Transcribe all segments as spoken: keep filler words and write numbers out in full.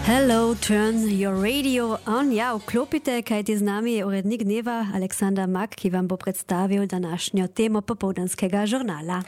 Hello, turn your radio on. Ja, vklopite, kajti z nami je urednik dneva Aleksandar Mak, ki vam bo predstavil današnjo temo popoldanskega žurnala.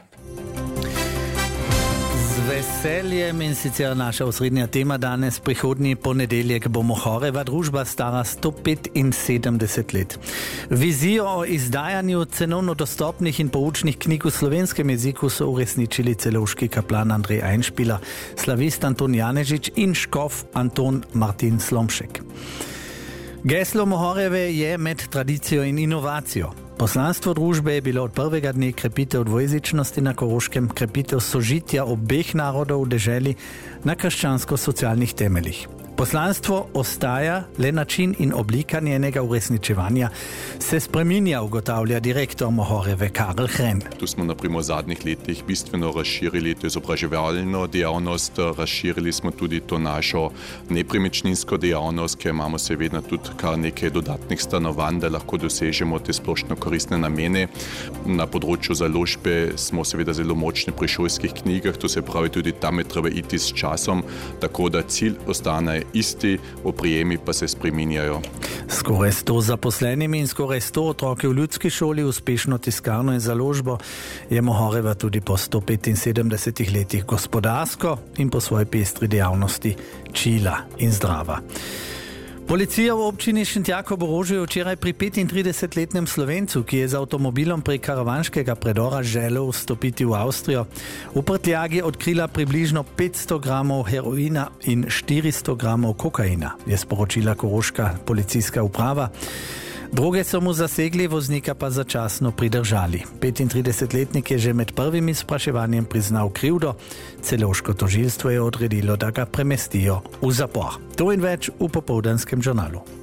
Z veseljem in sicer naša osrednja tema danes, prihodnji ponedeljek bo Mohorjeva družba stara sto petinsedemdeset let. Vizijo o izdajanju cenovno dostopnih in poučnih knjig v slovenskem jeziku so uresničili celovški kaplan Andrej Einšpila, slavist Anton Janežič in škof Anton Martin Slomšek. Geslo Mohorjeve je med tradicijo in inovacijo. Poslanstvo družbe je bilo od prvega dne krepitev dvojezičnosti na Koroškem, krepitev sožitja obeh narodov v deželi na krščansko-socialnih temeljih. Poslanstvo ostaja, le način in oblika njenega uresničevanja se spreminja, ugotavlja direktor Mohorjeve Karel Hren. Tu smo naprimer v zadnjih letih bistveno razširili to izobraževalno dejavnost, razširili smo tudi to našo nepremičninsko dejavnost, ker imamo seveda tudi kar nekaj dodatnih stanovanj, da lahko dosežemo te splošno koristne namene. Na področju založbe smo seveda zelo močni pri šolskih knjigah, to se pravi tudi tam je treba iti s časom, tako da cilj ostane isti, oprijemi pa se spreminjajo. Skoraj sto zaposlenimi in skoraj sto otroki v ljudski šoli, uspešno tiskarno in založbo je Mohorjeva tudi po sto petinsedemdesetih letih gospodarsko in po svoji pestri dejavnosti čila in zdrava. Policija v občini Šentjak ob Orožju je včeraj pri petintridesetletnem Slovencu, ki je z avtomobilom prek karavanškega predora želel vstopiti v Avstrijo, v prtljagi odkrila približno petsto gramov heroina in štiristo gramov kokaina, je sporočila koroška policijska uprava. Droge so mu zasegli, voznika pa začasno pridržali. petintridesetletnik je že med prvim spraševanjem priznal krivdo, celovško tožilstvo je odredilo, da ga premestijo v zapor. To in več v popoldanskem žurnalu.